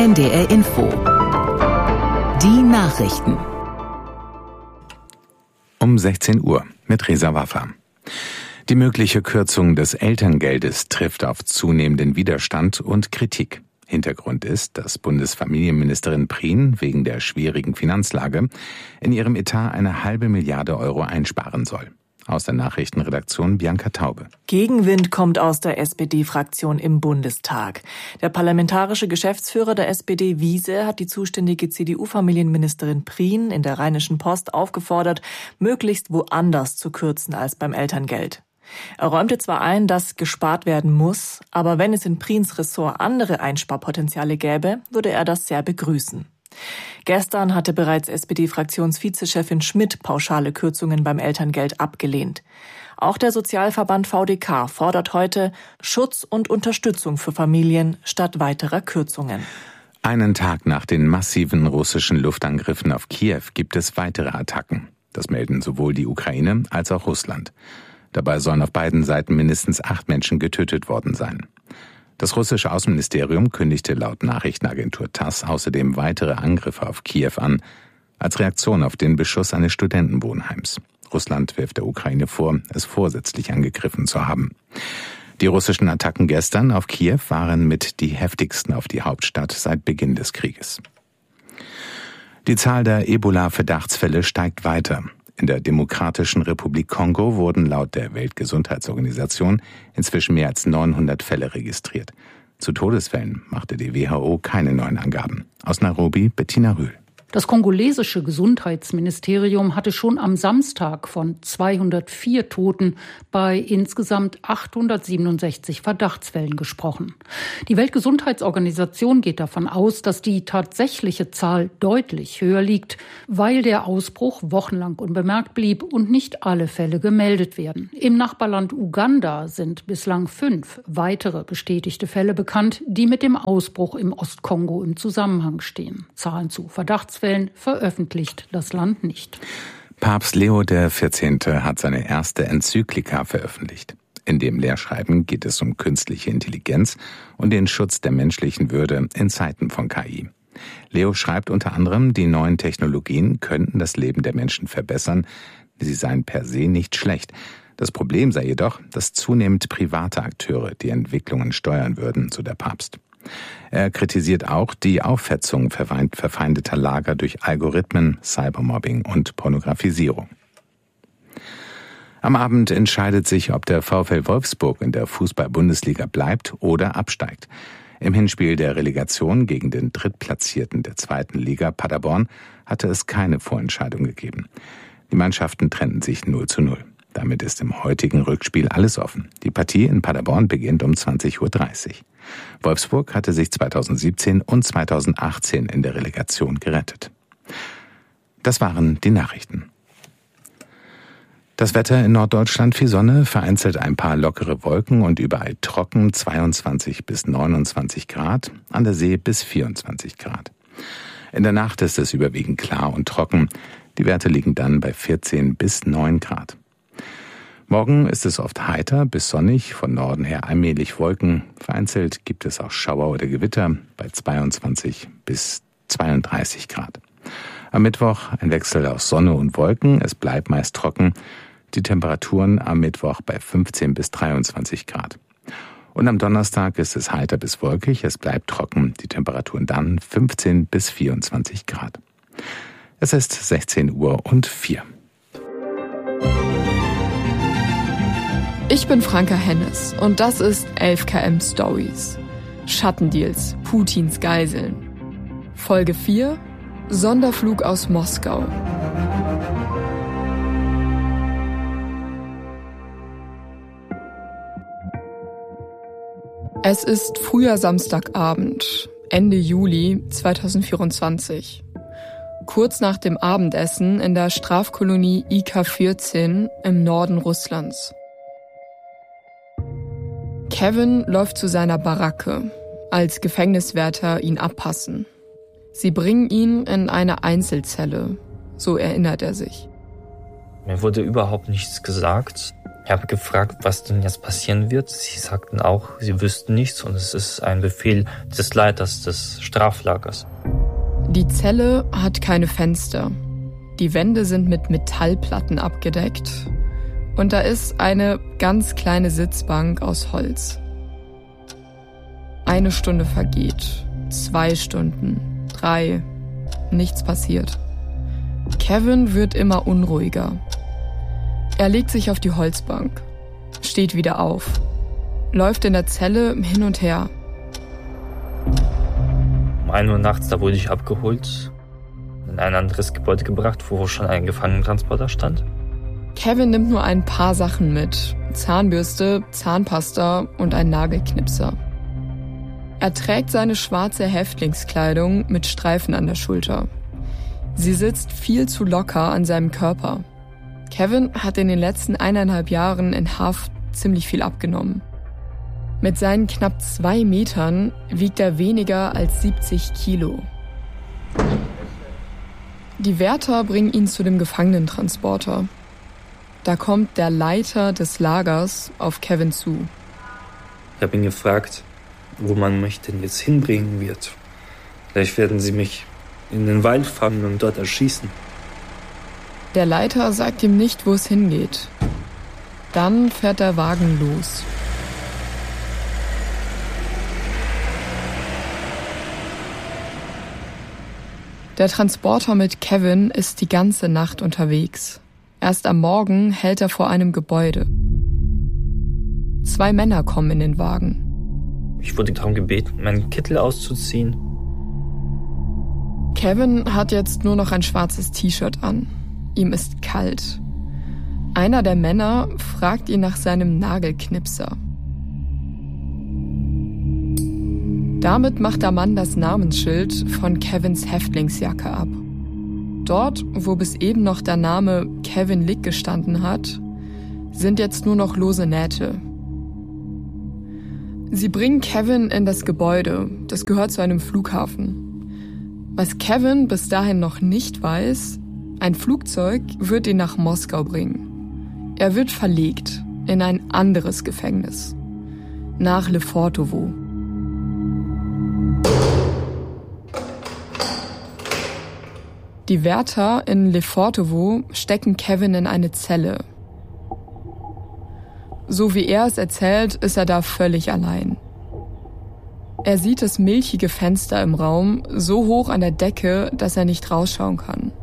NDR Info. Die Nachrichten. Um 16 Uhr mit Reza Waffa. Die mögliche Kürzung des Elterngeldes trifft auf zunehmenden Widerstand und Kritik. Hintergrund ist, dass Bundesfamilienministerin Prien wegen der schwierigen Finanzlage in ihrem Etat eine ½ Milliarde Euro einsparen soll. Aus der Nachrichtenredaktion Bianca Taube. Gegenwind kommt aus der SPD-Fraktion im Bundestag. Der parlamentarische Geschäftsführer der SPD, Wiese, hat die zuständige CDU-Familienministerin Prien in der Rheinischen Post aufgefordert, möglichst woanders zu kürzen als beim Elterngeld. Er räumte zwar ein, dass gespart werden muss, aber wenn es in Priens Ressort andere Einsparpotenziale gäbe, würde er das sehr begrüßen. Gestern hatte bereits SPD-Fraktionsvizechefin Schmidt pauschale Kürzungen beim Elterngeld abgelehnt. Auch der Sozialverband VDK fordert heute Schutz und Unterstützung für Familien statt weiterer Kürzungen. Einen Tag nach den massiven russischen Luftangriffen auf Kiew gibt es weitere Attacken. Das melden sowohl die Ukraine als auch Russland. Dabei sollen auf beiden Seiten mindestens 8 Menschen getötet worden sein. Das russische Außenministerium kündigte laut Nachrichtenagentur TASS außerdem weitere Angriffe auf Kiew an, als Reaktion auf den Beschuss eines Studentenwohnheims. Russland wirft der Ukraine vor, es vorsätzlich angegriffen zu haben. Die russischen Attacken gestern auf Kiew waren mit die heftigsten auf die Hauptstadt seit Beginn des Krieges. Die Zahl der Ebola-Verdachtsfälle steigt weiter. In der Demokratischen Republik Kongo wurden laut der Weltgesundheitsorganisation inzwischen mehr als 900 Fälle registriert. Zu Todesfällen machte die WHO keine neuen Angaben. Aus Nairobi Bettina Rühl. Das kongolesische Gesundheitsministerium hatte schon am Samstag von 204 Toten bei insgesamt 867 Verdachtsfällen gesprochen. Die Weltgesundheitsorganisation geht davon aus, dass die tatsächliche Zahl deutlich höher liegt, weil der Ausbruch wochenlang unbemerkt blieb und nicht alle Fälle gemeldet werden. Im Nachbarland Uganda sind bislang 5 weitere bestätigte Fälle bekannt, die mit dem Ausbruch im Ostkongo im Zusammenhang stehen. Zahlen zu Verdachtsfällen veröffentlicht das Land nicht. Papst Leo XIV. Hat seine erste Enzyklika veröffentlicht. In dem Lehrschreiben geht es um künstliche Intelligenz und den Schutz der menschlichen Würde in Zeiten von KI. Leo schreibt unter anderem, die neuen Technologien könnten das Leben der Menschen verbessern, sie seien per se nicht schlecht. Das Problem sei jedoch, dass zunehmend private Akteure die Entwicklungen steuern würden, so der Papst. Er kritisiert auch die Aufhetzung verfeindeter Lager durch Algorithmen, Cybermobbing und Pornografisierung. Am Abend entscheidet sich, ob der VfL Wolfsburg in der Fußball-Bundesliga bleibt oder absteigt. Im Hinspiel der Relegation gegen den Drittplatzierten der 2. Liga Paderborn hatte es keine Vorentscheidung gegeben. Die Mannschaften trennten sich 0:0. Damit ist im heutigen Rückspiel alles offen. Die Partie in Paderborn beginnt um 20:30 Uhr. Wolfsburg hatte sich 2017 und 2018 in der Relegation gerettet. Das waren die Nachrichten. Das Wetter in Norddeutschland: viel Sonne, vereinzelt ein paar lockere Wolken und überall trocken, 22 bis 29 Grad, an der See bis 24 Grad. In der Nacht ist es überwiegend klar und trocken. Die Werte liegen dann bei 14 bis 9 Grad. Morgen ist es oft heiter bis sonnig, von Norden her allmählich Wolken. Vereinzelt gibt es auch Schauer oder Gewitter bei 22 bis 32 Grad. Am Mittwoch ein Wechsel aus Sonne und Wolken, es bleibt meist trocken. Die Temperaturen am Mittwoch bei 15 bis 23 Grad. Und am Donnerstag ist es heiter bis wolkig, es bleibt trocken, die Temperaturen dann 15 bis 24 Grad. Es ist 16:04 Uhr. Ich bin Franka Hennes und das ist 11 km Stories. Schattendeals, Putins Geiseln. Folge 4: Sonderflug aus Moskau. Es ist früher Samstagabend, Ende Juli 2024. Kurz nach dem Abendessen in der Strafkolonie IK-14 im Norden Russlands. Kevin läuft zu seiner Baracke, als Gefängniswärter ihn abpassen. Sie bringen ihn in eine Einzelzelle, so erinnert er sich. Mir wurde überhaupt nichts gesagt. Ich habe gefragt, was denn jetzt passieren wird. Sie sagten auch, sie wüssten nichts und es ist ein Befehl des Leiters des Straflagers. Die Zelle hat keine Fenster. Die Wände sind mit Metallplatten abgedeckt. Und da ist eine ganz kleine Sitzbank aus Holz. 1 Stunde vergeht, 2 Stunden, 3, nichts passiert. Kevin wird immer unruhiger. Er legt sich auf die Holzbank, steht wieder auf, läuft in der Zelle hin und her. Um 1 Uhr nachts, da wurde ich abgeholt, in ein anderes Gebäude gebracht, wo schon ein Gefangenentransporter stand. Kevin nimmt nur ein paar Sachen mit: Zahnbürste, Zahnpasta und ein Nagelknipser. Er trägt seine schwarze Häftlingskleidung mit Streifen an der Schulter. Sie sitzt viel zu locker an seinem Körper. Kevin hat in den letzten 1,5 Jahren in Haft ziemlich viel abgenommen. Mit seinen knapp 2 Metern wiegt er weniger als 70 Kilo. Die Wärter bringen ihn zu dem Gefangenentransporter. Da kommt der Leiter des Lagers auf Kevin zu. Ich habe ihn gefragt, wo man mich denn jetzt hinbringen wird. Vielleicht werden sie mich in den Wald fahren und dort erschießen. Der Leiter sagt ihm nicht, wo es hingeht. Dann fährt der Wagen los. Der Transporter mit Kevin ist die ganze Nacht unterwegs. Erst am Morgen hält er vor einem Gebäude. 2 Männer kommen in den Wagen. Ich wurde darum gebeten, meinen Kittel auszuziehen. Kevin hat jetzt nur noch ein schwarzes T-Shirt an. Ihm ist kalt. Einer der Männer fragt ihn nach seinem Nagelknipser. Damit macht der Mann das Namensschild von Kevins Häftlingsjacke ab. Dort, wo bis eben noch der Name Kevin Lick gestanden hat, sind jetzt nur noch lose Nähte. Sie bringen Kevin in das Gebäude, das gehört zu einem Flughafen. Was Kevin bis dahin noch nicht weiß: Ein Flugzeug wird ihn nach Moskau bringen. Er wird verlegt in ein anderes Gefängnis, nach Lefortowo. Die Wärter in Lefortowo stecken Kevin in eine Zelle. So wie er es erzählt, ist er da völlig allein. Er sieht das milchige Fenster im Raum so hoch an der Decke, dass er nicht rausschauen kann.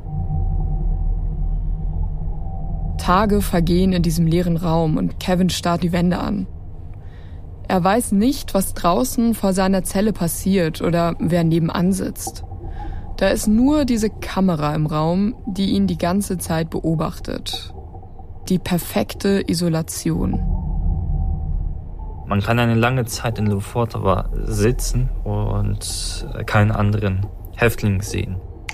Tage vergehen in diesem leeren Raum und Kevin starrt die Wände an. Er weiß nicht, was draußen vor seiner Zelle passiert oder wer nebenan sitzt. Da ist nur diese Kamera im Raum, die ihn die ganze Zeit beobachtet. Die perfekte Isolation. Man kann eine lange Zeit in Lefortowo sitzen und keinen anderen Häftling sehen.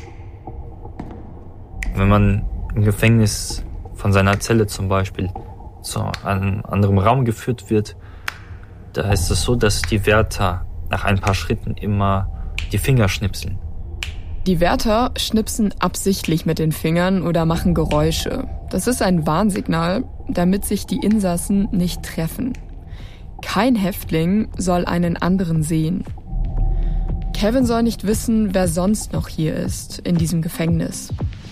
Wenn man im Gefängnis von seiner Zelle zum Beispiel zu einem anderen Raum geführt wird, da ist es so, dass die Wärter nach ein paar Schritten immer die Finger schnipseln. Die Wärter schnipsen absichtlich mit den Fingern oder machen Geräusche. Das ist ein Warnsignal, damit sich die Insassen nicht treffen. Kein Häftling soll einen anderen sehen. Kevin soll nicht wissen, wer sonst noch hier ist, in diesem Gefängnis.